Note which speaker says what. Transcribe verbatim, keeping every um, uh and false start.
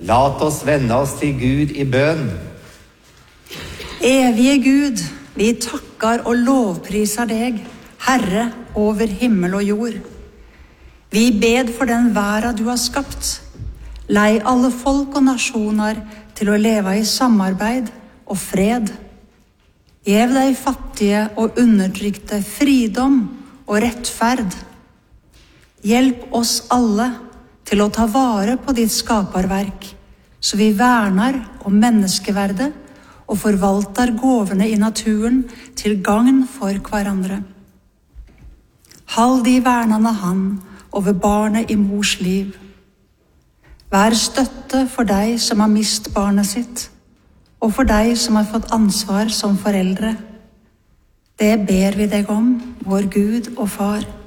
Speaker 1: Lat oss vende oss til Gud i bønn.
Speaker 2: Evige Gud, vi takkar og lovpriser deg, Herre over himmel og jord. Vi bed for den verden du har skapt. Lei alle folk og nasjoner til å leve i samarbeid og fred. Gjev deg fattige og undertrykte fridom og rettferd. Hjelp oss alle til å ta vare på ditt skaperverk, så vi verner om menneskeverdet og forvalter gåvene i naturen til gagn for hverandre. Hold de vernende hand over barnet i mors liv. Vær støtte for deg som har mist barnet sitt, og for deg som har fått ansvar som foreldre. Det ber vi deg om, vår Gud og Far.